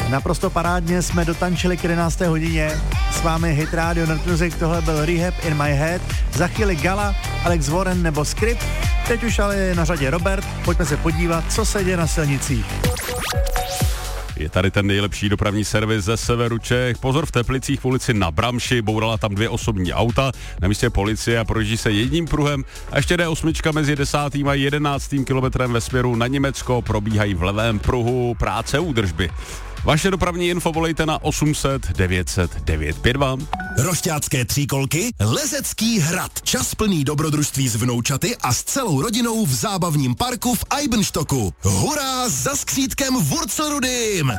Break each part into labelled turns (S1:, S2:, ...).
S1: Naprosto parádně jsme dotančili k 11. hodině. S vámi Hit Radio Nord Music, tohle byl Rehab in My Head. Za chvíli Gala, Alex Warren nebo Script. Teď už ale je na řadě Robert. Pojďme se podívat, co se děje na silnicích.
S2: Je tady ten nejlepší dopravní servis ze severu Čech. Pozor, v Teplicích v ulici Na Bramši bourala tam 2 osobní auta. Na místě policie a projíždí se jedním pruhem. A ještě D8 mezi 10. a 11. kilometrem ve směru na Německo. Probíhají v levém pruhu práce údržby. Vaše dopravní info volejte na 800 900 952.
S3: Rošťácké tříkolky, Lezecký hrad. Čas plný dobrodružství s vnoučaty a s celou rodinou v zábavním parku v Eibenstocku. Hurá za skřítkem Wurzelrudym!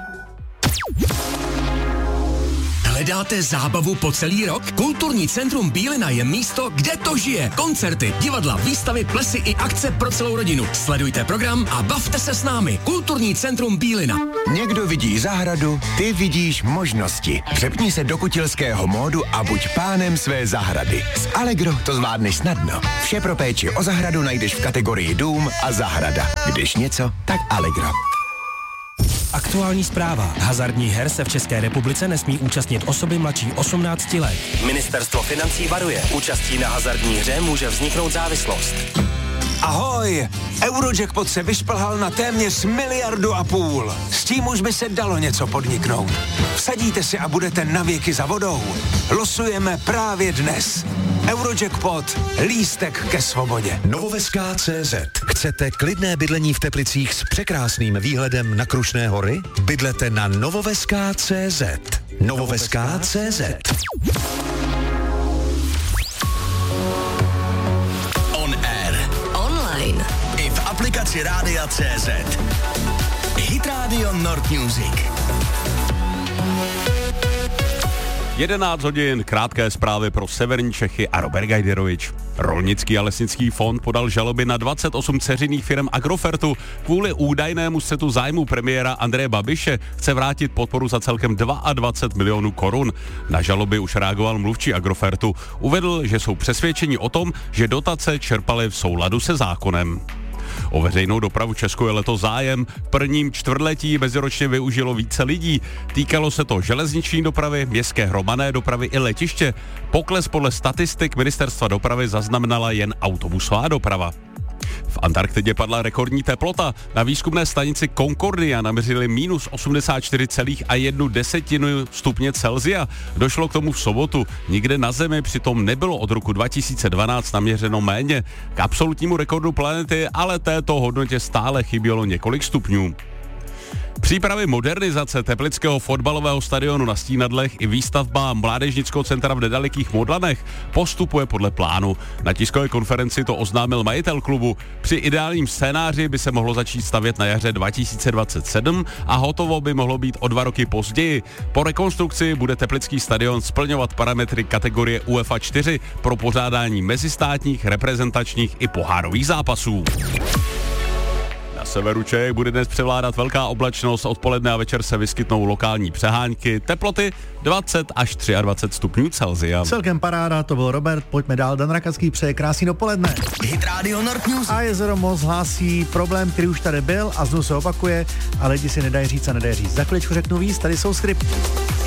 S3: Hledáte zábavu po celý rok? Kulturní centrum Bílina je místo, kde to žije. Koncerty, divadla, výstavy, plesy i akce pro celou rodinu. Sledujte program a bavte se s námi. Kulturní centrum Bílina.
S4: Někdo vidí zahradu, ty vidíš možnosti. Přepni se do kutilského módu a buď pánem své zahrady. S Allegro to zvládneš snadno. Vše pro péči o zahradu najdeš v kategorii dům a zahrada. Když něco, tak Allegro.
S5: Aktuální zpráva. Hazardních her se v České republice nesmí účastnit osoby mladší 18 let.
S6: Ministerstvo financí varuje. Účastí na hazardní hře může vzniknout závislost.
S7: Ahoj! Eurojackpot se vyšplhal na téměř 1,5 miliardy. S tím už by se dalo něco podniknout. Vsadíte si a budete navěky za vodou. Losujeme právě dnes. Eurojackpot. Lístek ke svobodě.
S8: Novoveská.cz. Chcete klidné bydlení v Teplicích s překrásným výhledem na Krušné hory? Bydlete na Novoveská.cz. Novoveská.cz.
S3: I v aplikaci Rádia.cz. Hit Radio Nord Music.
S2: 11 hodin, krátké zprávy pro severní Čechy a Robert Gajderovič. Rolnický a lesnický fond podal žaloby na 28 dceřiných firm Agrofertu. Kvůli údajnému střetu zájmu premiéra Andreje Babiše chce vrátit podporu za celkem 22 milionů korun. Na žaloby už reagoval mluvčí Agrofertu. Uvedl, že jsou přesvědčeni o tom, že dotace čerpaly v souladu se zákonem. O veřejnou dopravu Česku je letos zájem. V prvním čtvrtletí meziročně využilo více lidí. Týkalo se to železniční dopravy, městské hromadné dopravy i letiště. Pokles podle statistik Ministerstva dopravy zaznamenala jen autobusová doprava. V Antarktidě padla rekordní teplota. Na výzkumné stanici Concordia naměřili minus 84,1 stupně Celsia. Došlo k tomu v sobotu. Nikde na Zemi přitom nebylo od roku 2012 naměřeno méně. K absolutnímu rekordu planety ale této hodnotě stále chybělo několik stupňů. Přípravy modernizace teplického fotbalového stadionu na Stínadlech i výstavba mládežnického centra v nedalekých Modlanech postupuje podle plánu. Na tiskové konferenci to oznámil majitel klubu. Při ideálním scénáři by se mohlo začít stavět na jaře 2027 a hotovo by mohlo být o 2 roky později. Po rekonstrukci bude teplický stadion splňovat parametry kategorie UEFA 4 pro pořádání mezistátních, reprezentačních i pohárových zápasů. Na severu Čech bude dnes převládat velká oblačnost, odpoledne a večer se vyskytnou lokální přehánky, teploty 20 až 23 stupňů Celsia.
S1: Celkem paráda, to byl Robert, pojďme dál, Dan Rakacký přeje krásný dopoledne.
S3: Hit Radio Nord Music.
S1: A Jezero Moc hlásí problém, který už tady byl a znovu se opakuje a lidi si nedají říct a nedají říct. Za chviličku řeknu víc, tady jsou Script.